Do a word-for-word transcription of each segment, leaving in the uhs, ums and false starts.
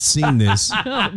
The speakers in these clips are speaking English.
seen this. Oh, God.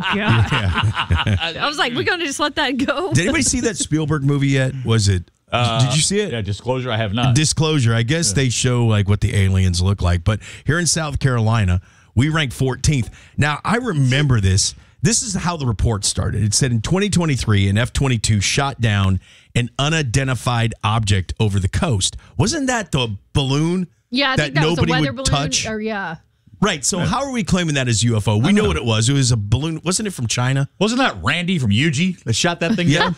Yeah. I was like, we're going to just let that go. Did anybody see that Spielberg movie yet? Was it? Uh, did you see it? Yeah, Disclosure, I have not. Disclosure. I guess Yeah. they show like what the aliens look like. But here in South Carolina, we ranked fourteenth. Now, I remember this. This is how the report started. It said in twenty twenty-three, an F twenty-two shot down an unidentified object over the coast. Wasn't that the balloon Yeah, I that think that was a nobody weather would balloon. touch? Or, yeah. Right. So how are we claiming that as U F O? We know, know. what it was. It was a balloon. Wasn't it from China? Wasn't that Randy from U G that shot that thing Yeah. down?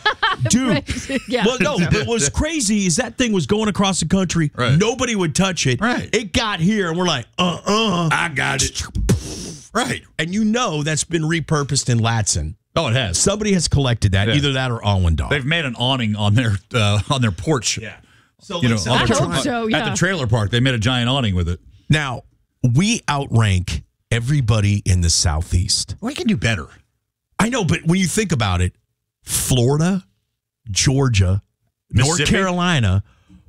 Dude. Yeah. Well, no, but what's crazy is that thing was going across the country. Right. Nobody would touch it. Right. It got here, and we're like, uh-uh. I got it. Right. And you know that's been repurposed in Latson. Oh, it has. Somebody has collected that, Yeah. either that or Allendale. They've made an awning on their uh, on their porch. Yeah. So You know, like, on I their hope tra- so, At yeah. the trailer park, they made a giant awning with it. now, we outrank everybody in the Southeast. We can do better. I know, but when you think about it, Florida, Georgia, North Mississippi? Carolina,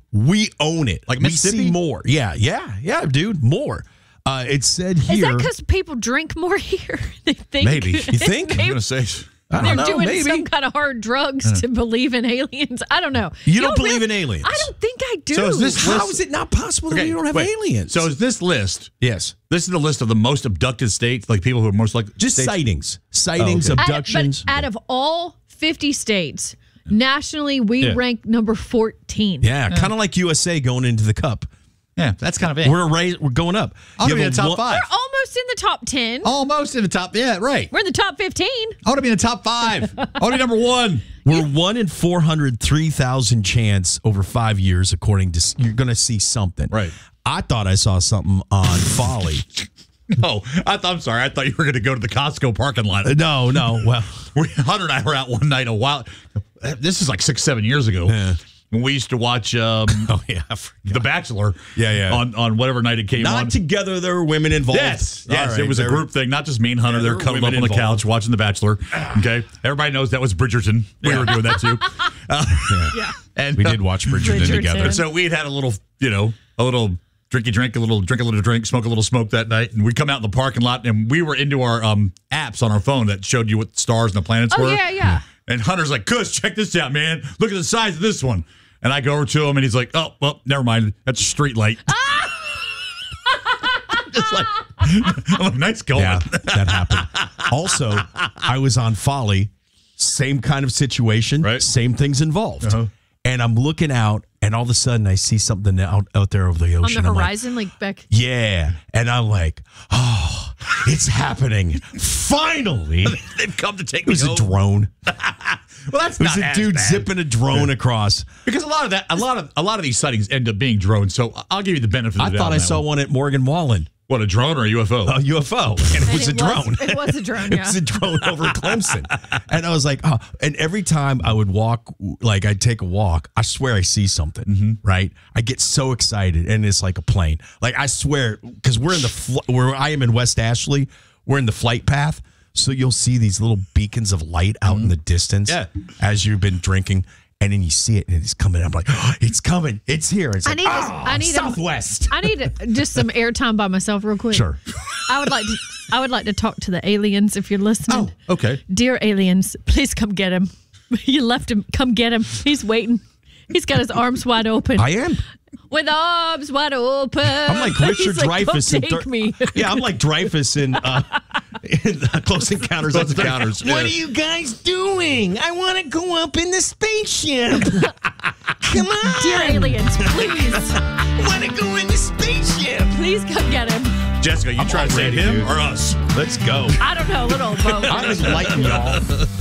we own it. Like we Mississippi? see more. Yeah, yeah, yeah, dude, more. Uh, it said here. Is that because people drink more here? They think Maybe. You think? I'm Maybe going to say. I they're don't know, doing maybe. some kind of hard drugs to believe in aliens. I don't know. You don't really- believe in aliens? I don't think I do. So is this How list- is it not possible that Okay, we don't have wait. aliens? So is this list? yes, This is the list of the most abducted states, like people who are most likely. just states? sightings, sightings, Oh, okay. Out of- abductions. but out of all fifty states, nationally, we Yeah. rank number fourteen. yeah, kind of like U S A going into the Cup. Yeah, that's kind of it. We're ra- we're going up. I want to You be in have the a top one- five. We're almost in the top ten. Almost in the top. Yeah, right. We're in the top fifteen. I want to be in the top five. I want to be number one. We're one in four hundred three thousand chance over five years, according to. You're going to see something. Right. I thought I saw something on Folly. Oh, I thought. I'm sorry. I thought you were going to go to the Costco parking lot. No, no. Well, We, Hunter and I were out one night a while. This is like six, seven years ago. Yeah. When we used to watch um, oh yeah, I forgot. The Bachelor. Yeah, yeah. On on whatever night it came Not on. together. There were women involved. Yes, All yes, right, it was a there- group thing, not just me and Hunter. Yeah, They're there were cuddled up on women the involved. couch watching The Bachelor. Okay, everybody knows that was Bridgerton. We were doing that too. Uh, Yeah. and We uh, did watch Bridgerton, Bridgerton. together. So we had had a little, you know, a little drinky drink, a little drink, a little drink, smoke a little smoke that night, and we come out in the parking lot, and we were into our um, apps on our phone that showed you what the stars and the planets Oh were. yeah, yeah. And Hunter's like, "Kush, check this out, man. Look at the size of this one." And I go over to him, and he's like, "Oh, well, never mind. That's a street light." Just like, I'm like, nice going. Yeah, that happened. Also, I was on Folly, same kind of situation, Right. same things involved. Uh-huh. And I'm looking out, and all of a sudden I see something out, out there over the On ocean. the I'm like, horizon, like, Beck. yeah. And I'm like, oh, it's happening. Finally. They've come to take It was me a home. drone. Well, that's It was not a as dude bad. zipping a drone across. Because a lot of that, a lot of a lot of these sightings end up being drones. So I'll give you the benefit of I the doubt. thought on I that saw one. one at Morgan Wallen, What, a drone or a U F O? a U F O, and it And was a drone. It was a drone, It yeah. was a drone over Clemson. And I was like, oh, and every time I would walk, like I'd take a walk, I swear I see something, Mm-hmm. right? I get so excited and it's like a plane. Like I swear, because we're in the, fl- where I am in West Ashley, we're in the flight path. So you'll see these little beacons of light out in the distance Yeah. as you've been drinking. And then you see it and it's coming. I'm like, oh, it's coming. It's here. It's I like, need. oh, this, I need. A, Southwest. I need just some airtime by myself, real quick. Sure. I would like to. I would like to talk to the aliens if you're listening. Oh, okay. Dear aliens, please come get him. You left him. Come get him. He's waiting. He's got his arms wide open. I am. With arms wide open. I'm like Richard He's like, Dreyfuss "Come in take thir- me." Yeah, I'm like Dreyfuss in, uh, in uh, Close Encounters of Close the Encounters, What yeah. are you guys doing? I want to go up in the spaceship. Come on. Dear aliens, please, I want to go in the spaceship. please come get him. Jessica, you try to save ready, him dude. or us? Let's go. I don't know, a little both. I'm enlightening y'all.